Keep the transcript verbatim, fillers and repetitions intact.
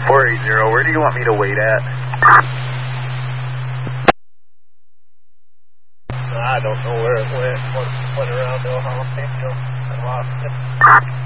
four eight zero, where do you want me to wait at? I don't know where it went. What